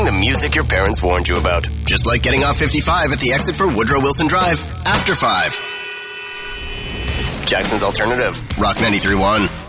the music your parents warned you about. Just like getting off 55 at the exit for Woodrow Wilson Drive after 5. Jackson's Alternative. Rock 93.1.